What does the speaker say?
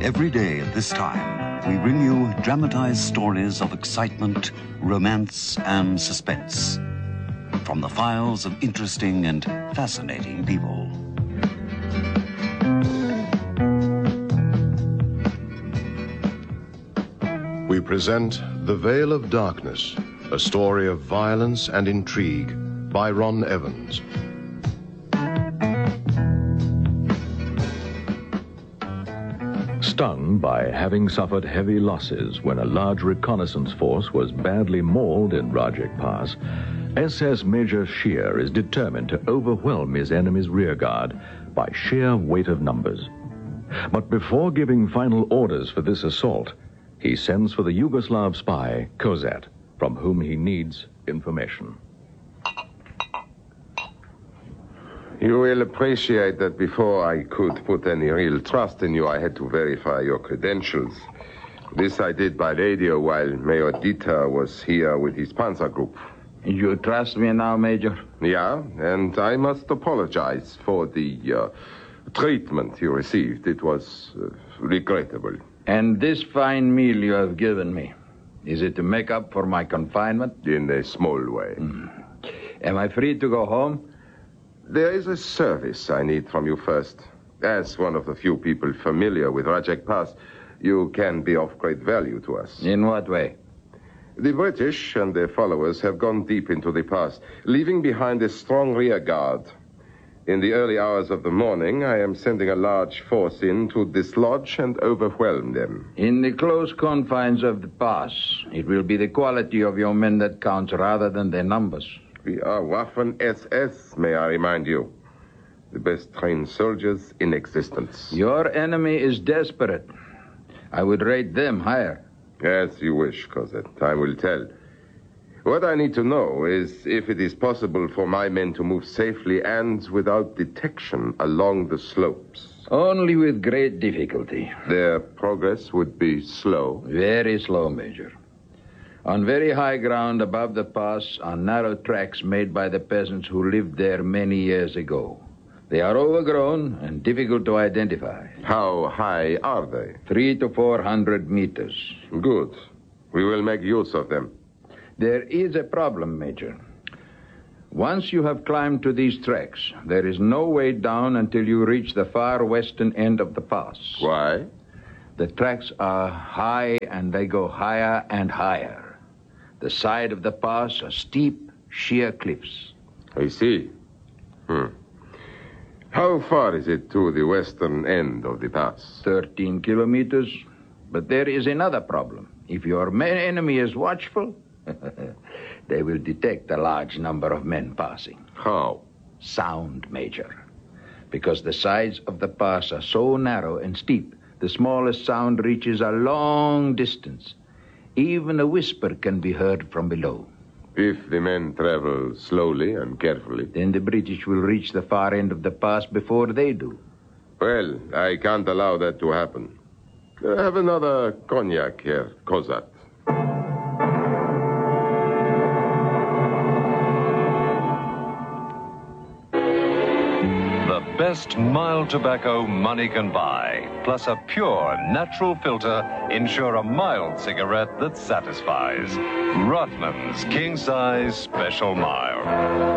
Every day at this time, we bring you dramatized stories of excitement, romance, and suspense from the files of interesting and fascinating people. We present The Veil of Darkness, a story of violence and intrigue by Ron Evans. Stung by having suffered heavy losses when a large reconnaissance force was badly mauled in Rajek Pass, SS Major Scheer is determined to overwhelm his enemy's rearguard by sheer weight of numbers. But before giving final orders for this assault, he sends for the Yugoslav spy, Kozat, from whom he needs information. You will appreciate that before I could put any real trust in you, I had to verify your credentials. This I did by radio while Major Dieter was here with his Panzer Group. You trust me now, Major? Yeah, and I must apologize for the treatment you received. It was regrettable. And this fine meal you have given me, is it to make up for my confinement? In a small way. Am I free to go home? There is a service I need from you first. As one of the few people familiar with Rajek Pass, you can be of great value to us. In what way? The British and their followers have gone deep into the pass, leaving behind a strong rear guard. In the early hours of the morning, I am sending a large force in to dislodge and overwhelm them. In the close confines of the pass, it will be the quality of your men that counts rather than their numbers. We are Waffen-SS, may I remind you. The best trained soldiers in existence. Your enemy is desperate. I would rate them higher. As you wish, Cosette. Time will tell. What I need to know is if it is possible for my men to move safely and without detection along the slopes. Only with great difficulty. Their progress would be slow. Very slow, Major. On very high ground above the pass are narrow tracks made by the peasants who lived there many years ago. They are overgrown and difficult to identify. How high are they? 300 to 400 meters. Good. We will make use of them. There is a problem, Major. Once you have climbed to these tracks, there is no way down until you reach the far western end of the pass. Why? The tracks are high and they go higher and higher. The side of the pass are steep, sheer cliffs. I see. How far is it to the western end of the pass? 13 kilometers. But there is another problem. If your enemy is watchful, they will detect a large number of men passing. How? Sound, Major. Because the sides of the pass are so narrow and steep, the smallest sound reaches a long distance. Even a whisper can be heard from below. If the men travel slowly and carefully. Then the British will reach the far end of the pass before they do. Well, I can't allow that to happen. Have another cognac here, Kozat. The best mild tobacco money can buy, plus a pure, natural filter, ensure a mild cigarette that satisfies. Rotman's King Size Special Mild.